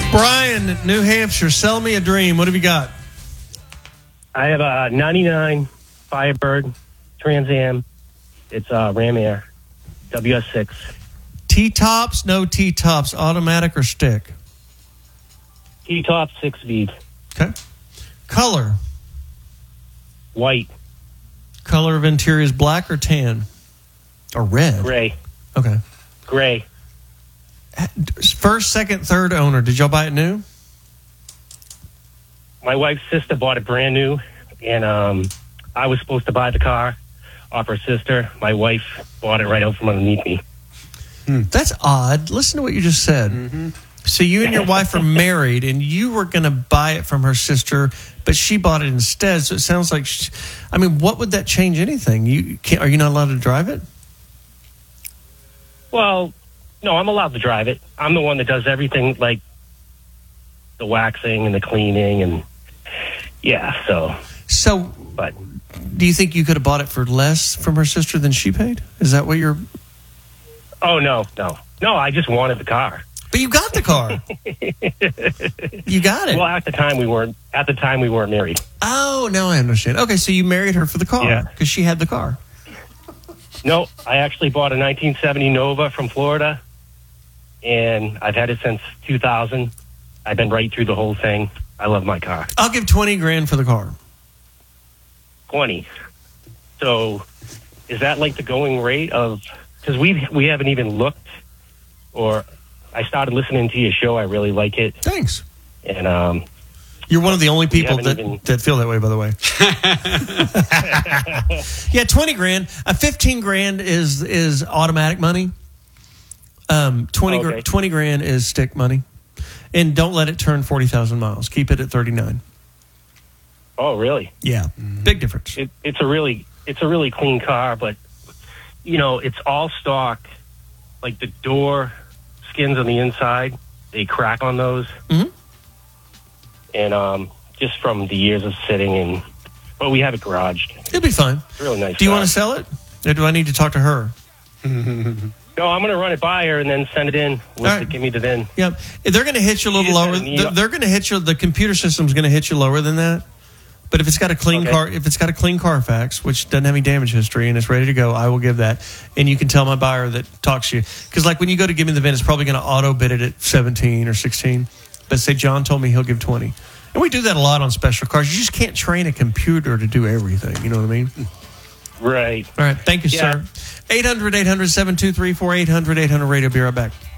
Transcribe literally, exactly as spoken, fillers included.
Brian, New Hampshire, sell me a dream. What have you got? I have a ninety-nine Firebird Trans Am. It's a Ram Air W S six. T-tops, no T-tops, automatic or stick? T-top, six speed. Okay. Color? White. Color of interior is black or tan? Or red? Gray. Okay. Gray. First, second, third owner. Did y'all buy it new? My wife's sister bought it brand new, and um, I was supposed to buy the car off her sister. My wife bought it right out from underneath me. Hmm. That's odd. Listen to what you just said. Mm-hmm. So you and your wife are married, and you were going to buy it from her sister, but she bought it instead. So it sounds like, she, I mean, what would that change anything? You can't, are you not allowed to drive it? Well, no, I'm allowed to drive it. I'm the one that does everything, like the waxing and the cleaning, and yeah. So, so, but do you think you could have bought it for less from her sister than she paid? Is that what you're? Oh no, no, no! I just wanted the car. But you got the car. You got it. Well, at the time we weren't. At the time we weren't married. Oh, now I understand. Okay, so you married her for the car Yeah. because she had the car. No, I actually bought a nineteen seventy Nova from Florida, and I've had it since two thousand. I've been right through the whole thing. I love my car. I'll give twenty grand for the car. twenty. So, is that like the going rate of? Because we we haven't even looked, or I started listening to your show. I really like it. Thanks. And um, you're one of the only people that, even... that feel that way, by the way. Yeah, twenty grand. A fifteen grand is is automatic money. Um, twenty okay. gr- twenty grand is stick money, and don't let it turn forty thousand miles. Keep it at thirty nine. Oh, really? Yeah, mm-hmm. Big difference. It, it's a really it's a really clean car, but you know it's all stock. Like the door skins on the inside, they crack on those, mm-hmm. and um, just from the years of sitting and. But we have it garaged. It'll be fine. It's really nice. Do you car. want to sell it, or do I need to talk to her? No, I'm going to run it by her and then send it in. With Right. the, give me the V I N. Yep. They're going to hit you a little You just lower. gotta need- They're, they're going to hit you. The computer system's going to hit you lower than that. But if it's got a clean Okay. car, if it's got a clean Carfax, which doesn't have any damage history and it's ready to go, I will give that. And you can tell my buyer that talks to you, because like when you go to give me the V I N, it's probably going to auto bid it at seventeen or sixteen. But say John told me he'll give twenty, and we do that a lot on special cars. You just can't train a computer to do everything. You know what I mean? Right. All right. Thank you, Yeah. sir. eight hundred, eight hundred, seven two three four, eight hundred, eight hundred radio. Be right back.